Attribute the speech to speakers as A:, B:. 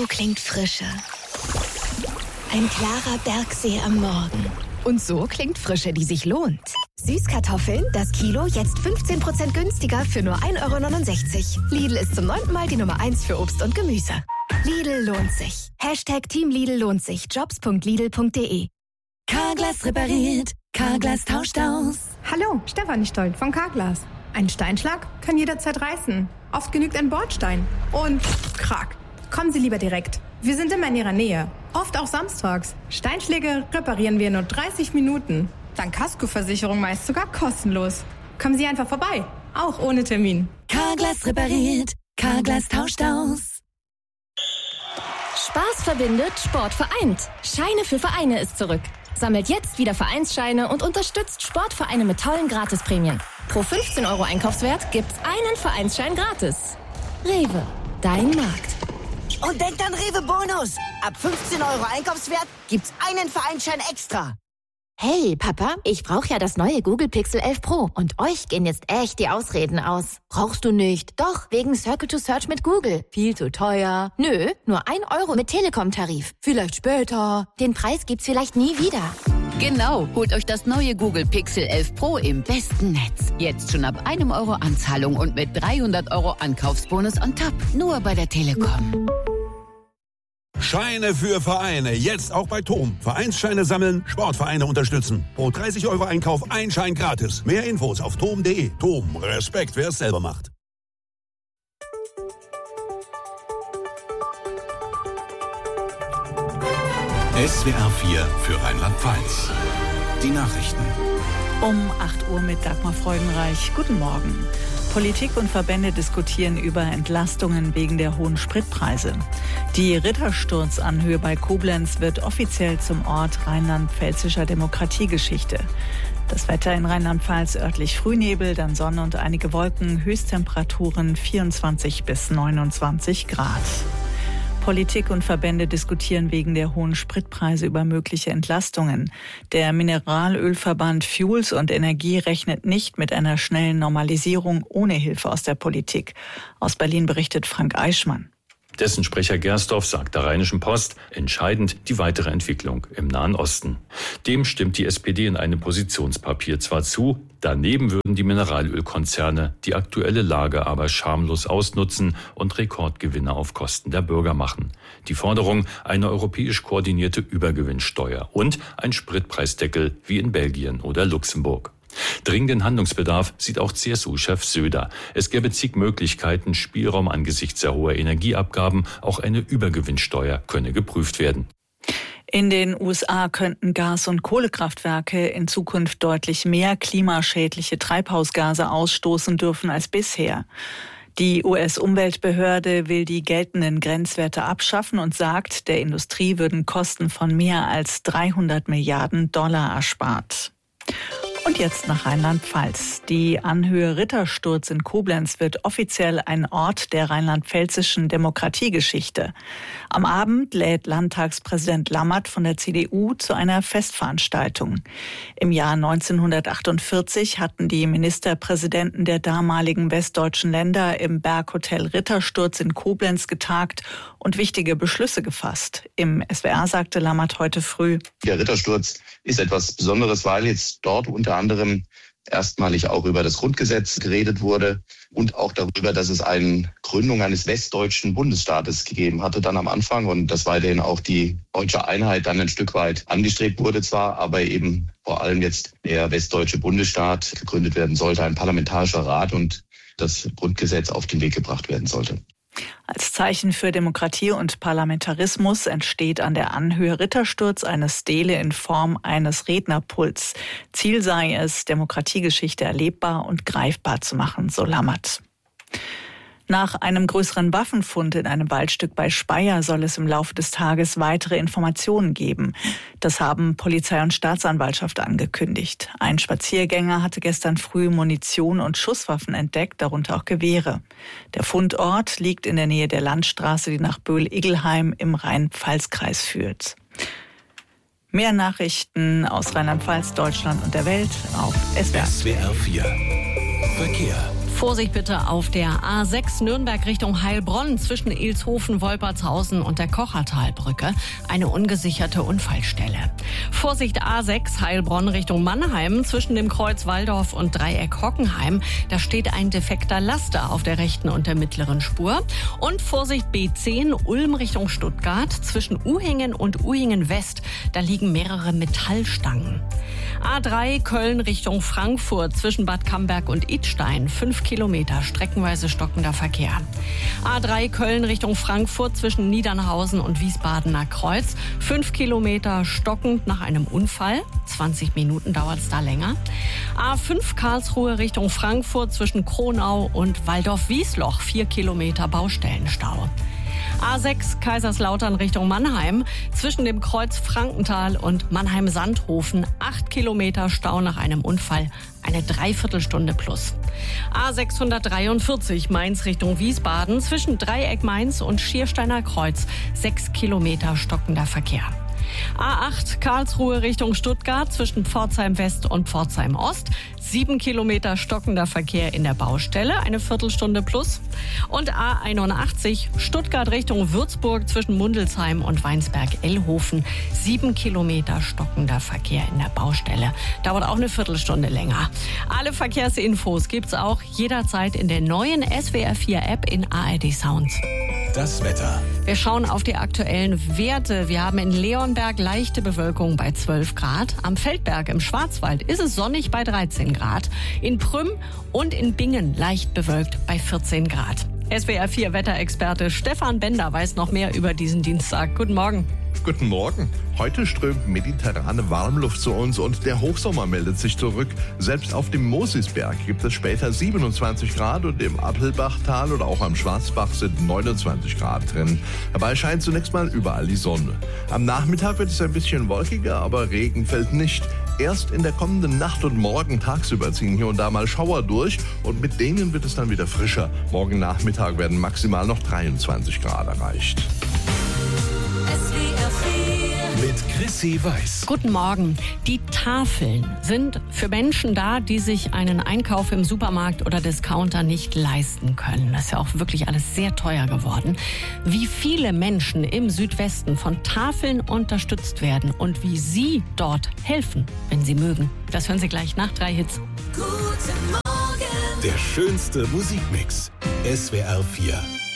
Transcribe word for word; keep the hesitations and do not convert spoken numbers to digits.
A: klingt Frische. Ein klarer Bergsee am Morgen. Und so klingt Frische, die sich lohnt. Süßkartoffeln, das Kilo jetzt fünfzehn Prozent günstiger für nur ein Euro neunundsechzig. Lidl ist zum neunten Mal die Nummer eins für Obst und Gemüse. Lidl lohnt sich. Hashtag Team Lidl lohnt sich. Jobs punkt lidl punkt de.
B: Carglass repariert. Carglass tauscht aus.
C: Hallo, Stefanie Stolt von Carglass. Ein Steinschlag kann jederzeit reißen. Oft genügt ein Bordstein. Und krack. Kommen Sie lieber direkt. Wir sind immer in Ihrer Nähe. Oft auch samstags. Steinschläge reparieren wir in nur dreißig Minuten. Dank Kaskoversicherung meist sogar kostenlos. Kommen Sie einfach vorbei. Auch ohne Termin.
B: Carglass repariert. Carglass tauscht aus.
D: Spaß verbindet, Sport vereint. Scheine für Vereine ist zurück. Sammelt jetzt wieder Vereinsscheine und unterstützt Sportvereine mit tollen Gratisprämien. Pro fünfzehn Euro Einkaufswert gibt's einen Vereinsschein gratis. Rewe, dein Markt.
E: Und denkt an Rewe Bonus. Ab fünfzehn Euro Einkaufswert gibt's einen Vereinsschein extra.
F: Hey, Papa, ich brauche ja das neue Google Pixel elf Pro. Und euch gehen jetzt echt die Ausreden aus. Brauchst du nicht? Doch, wegen Circle to Search mit Google. Viel zu teuer. Nö, nur ein Euro mit Telekom-Tarif. Vielleicht später. Den Preis gibt's vielleicht nie wieder.
G: Genau, holt euch das neue Google Pixel elf Pro im besten Netz. Jetzt schon ab einem Euro Anzahlung und mit dreihundert Euro Ankaufsbonus on top. Nur bei der Telekom.
H: Scheine für Vereine. Jetzt auch bei Tom. Vereinsscheine sammeln, Sportvereine unterstützen. Pro dreißig Euro Einkauf ein Schein gratis. Mehr Infos auf tom punkt de. Tom, Respekt, wer es selber macht.
I: S W R vier für Rheinland-Pfalz. Die Nachrichten.
J: Um acht Uhr mit Dagmar Freudenreich. Guten Morgen. Politik und Verbände diskutieren über Entlastungen wegen der hohen Spritpreise. Die Rittersturzanhöhe bei Koblenz wird offiziell zum Ort rheinland-pfälzischer Demokratiegeschichte. Das Wetter in Rheinland-Pfalz örtlich Frühnebel, dann Sonne und einige Wolken, Höchsttemperaturen vierundzwanzig bis neunundzwanzig Grad. Politik und Verbände diskutieren wegen der hohen Spritpreise über mögliche Entlastungen. Der Mineralölverband Fuels und Energie rechnet nicht mit einer schnellen Normalisierung ohne Hilfe aus der Politik. Aus Berlin berichtet Frank Eichmann.
K: Dessen Sprecher Gersdorf sagt der Rheinischen Post, entscheidend die weitere Entwicklung im Nahen Osten. Dem stimmt die S P D in einem Positionspapier zwar zu, daneben würden die Mineralölkonzerne die aktuelle Lage aber schamlos ausnutzen und Rekordgewinne auf Kosten der Bürger machen. Die Forderung, eine europäisch koordinierte Übergewinnsteuer und ein Spritpreisdeckel wie in Belgien oder Luxemburg. Dringenden Handlungsbedarf sieht auch C S U-Chef Söder. Es gäbe zig Möglichkeiten, Spielraum angesichts der hohen Energieabgaben. Auch eine Übergewinnsteuer könne geprüft werden.
J: In den U S A könnten Gas- und Kohlekraftwerke in Zukunft deutlich mehr klimaschädliche Treibhausgase ausstoßen dürfen als bisher. Die U S-Umweltbehörde will die geltenden Grenzwerte abschaffen und sagt, der Industrie würden Kosten von mehr als dreihundert Milliarden Dollar erspart. Und jetzt nach Rheinland-Pfalz. Die Anhöhe Rittersturz in Koblenz wird offiziell ein Ort der rheinland-pfälzischen Demokratiegeschichte. Am Abend lädt Landtagspräsident Lammert von der C D U zu einer Festveranstaltung. Im Jahr neunzehnhundertachtundvierzig hatten die Ministerpräsidenten der damaligen westdeutschen Länder im Berghotel Rittersturz in Koblenz getagt und wichtige Beschlüsse gefasst. Im S W R sagte Lammert heute früh:
L: Der Rittersturz ist etwas Besonderes, weil jetzt dort unter anderem erstmalig auch über das Grundgesetz geredet wurde und auch darüber, dass es eine Gründung eines westdeutschen Bundesstaates gegeben hatte dann am Anfang und dass weiterhin auch die deutsche Einheit dann ein Stück weit angestrebt wurde zwar, aber eben vor allem jetzt der westdeutsche Bundesstaat gegründet werden sollte, ein parlamentarischer Rat und das Grundgesetz auf den Weg gebracht werden sollte.
J: Als Zeichen für Demokratie und Parlamentarismus entsteht an der Anhöhe Rittersturz eine Stele in Form eines Rednerpults. Ziel sei es, Demokratiegeschichte erlebbar und greifbar zu machen, so Lammert. Nach einem größeren Waffenfund in einem Waldstück bei Speyer soll es im Laufe des Tages weitere Informationen geben. Das haben Polizei und Staatsanwaltschaft angekündigt. Ein Spaziergänger hatte gestern früh Munition und Schusswaffen entdeckt, darunter auch Gewehre. Der Fundort liegt in der Nähe der Landstraße, die nach Böhl-Igelheim im Rhein-Pfalz-Kreis führt. Mehr Nachrichten aus Rheinland-Pfalz, Deutschland und der Welt auf S W R.
I: S W R vier Verkehr.
M: Vorsicht bitte auf der A sechs Nürnberg Richtung Heilbronn zwischen Ilshofen, Wolpertshausen und der Kochertalbrücke. Eine ungesicherte Unfallstelle. Vorsicht A sechs Heilbronn Richtung Mannheim zwischen dem Kreuz Walldorf und Dreieck Hockenheim. Da steht ein defekter Laster auf der rechten und der mittleren Spur. Und Vorsicht B zehn Ulm Richtung Stuttgart zwischen Uhingen und Uhingen West. Da liegen mehrere Metallstangen. A drei Köln Richtung Frankfurt zwischen Bad Camberg und Idstein. Fünf Kilometer streckenweise stockender Verkehr. A drei Köln Richtung Frankfurt zwischen Niedernhausen und Wiesbadener Kreuz. Fünf Kilometer stockend nach einem Unfall. zwanzig Minuten dauert es da länger. A fünf Karlsruhe Richtung Frankfurt zwischen Kronau und Waldorf-Wiesloch. Vier Kilometer Baustellenstau. A sechs Kaiserslautern Richtung Mannheim zwischen dem Kreuz Frankenthal und Mannheim-Sandhofen. Acht Kilometer Stau nach einem Unfall. Eine Dreiviertelstunde plus. A sechshundertdreiundvierzig Mainz Richtung Wiesbaden zwischen Dreieck Mainz und Schiersteiner Kreuz. Sechs Kilometer stockender Verkehr. A acht Karlsruhe Richtung Stuttgart zwischen Pforzheim West und Pforzheim Ost. Sieben Kilometer stockender Verkehr in der Baustelle, eine Viertelstunde plus. Und A einundachtzig Stuttgart Richtung Würzburg zwischen Mundelsheim und Weinsberg-Ellhofen. Sieben Kilometer stockender Verkehr in der Baustelle. Dauert auch eine Viertelstunde länger. Alle Verkehrsinfos gibt's auch jederzeit in der neuen S W R vier App in A R D Sound.
I: Das Wetter.
M: Wir schauen auf die aktuellen Werte. Wir haben in Leonberg leichte Bewölkung bei zwölf Grad. Am Feldberg im Schwarzwald ist es sonnig bei dreizehn Grad. In Prüm und in Bingen leicht bewölkt bei vierzehn Grad. S W R vier Wetterexperte Stefan Bender weiß noch mehr über diesen Dienstag. Guten Morgen.
N: Guten Morgen. Heute strömt mediterrane Warmluft zu uns und der Hochsommer meldet sich zurück. Selbst auf dem Mosisberg gibt es später siebenundzwanzig Grad und im Appelbachtal oder auch am Schwarzbach sind neunundzwanzig Grad drin. Dabei scheint zunächst mal überall die Sonne. Am Nachmittag wird es ein bisschen wolkiger, aber Regen fällt nicht. Erst in der kommenden Nacht und morgen tagsüber ziehen hier und da mal Schauer durch und mit denen wird es dann wieder frischer. Morgen Nachmittag werden maximal noch dreiundzwanzig Grad erreicht.
I: Mit Chrissy Weiß.
M: Guten Morgen. Die Tafeln sind für Menschen da, die sich einen Einkauf im Supermarkt oder Discounter nicht leisten können. Das ist ja auch wirklich alles sehr teuer geworden. Wie viele Menschen im Südwesten von Tafeln unterstützt werden und wie Sie dort helfen, wenn Sie mögen. Das hören Sie gleich nach drei Hits.
I: Guten Morgen. Der schönste Musikmix. S W R vier.